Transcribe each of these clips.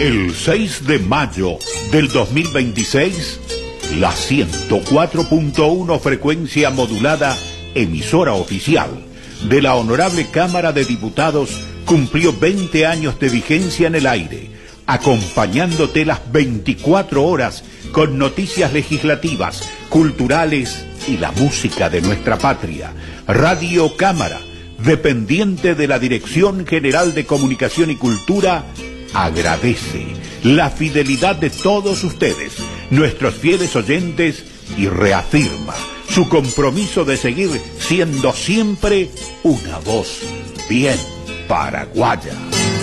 El 6 de mayo del 2026, la 104.1 frecuencia modulada, emisora oficial de la Honorable Cámara de Diputados, cumplió 20 años de vigencia en el aire, acompañándote las 24 horas con noticias legislativas, culturales y la música de nuestra patria. Radio Cámara, dependiente de la Dirección General de Comunicación y Cultura, agradece la fidelidad de todos ustedes, nuestros fieles oyentes, y reafirma su compromiso de seguir siendo siempre una voz bien paraguaya.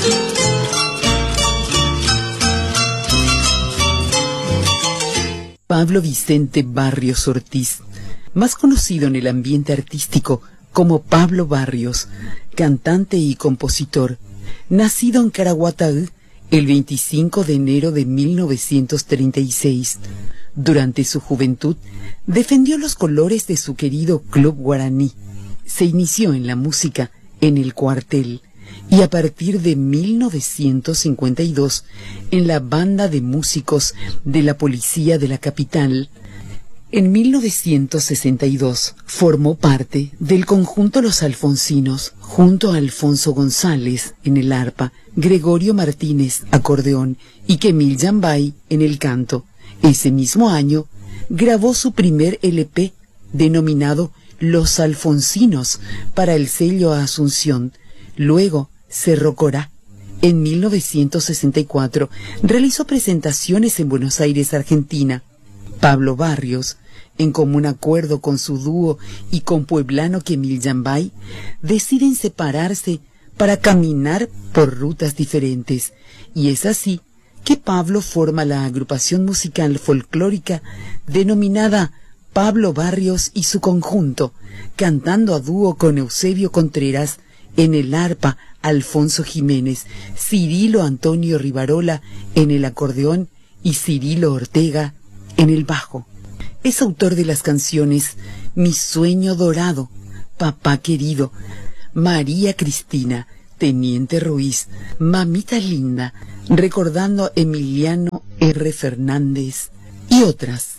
Pablo Vicente Barrios Ortiz, más conocido en el ambiente artístico como Pablo Barrios, cantante y compositor, nacido en Caraguatá el 25 de enero de 1936. Durante su juventud, defendió los colores de su querido Club Guaraní. Se inició en la música en el cuartel y a partir de 1952 en la banda de músicos de la policía de la capital. En 1962 formó parte del conjunto Los Alfonsinos junto a Alfonso González en el arpa, Gregorio Martínez acordeón y Kemil Yambay en el canto. Ese mismo año grabó su primer LP denominado Los Alfonsinos para el sello Asunción. Luego Cerro Corá. En 1964 realizó presentaciones en Buenos Aires, Argentina. Pablo Barrios, en común acuerdo con su dúo y con pueblano Kemil Yambay, deciden separarse para caminar por rutas diferentes. Y es así que Pablo forma la agrupación musical folclórica denominada Pablo Barrios y su conjunto, cantando a dúo con Eusebio Contreras en el arpa, Alfonso Jiménez, Cirilo Antonio Rivarola en el acordeón y Cirilo Ortega en el bajo. Es autor de las canciones Mi Sueño Dorado, Papá Querido, María Cristina, Teniente Ruiz, Mamita Linda, recordando a Emiliano R. Fernández y otras.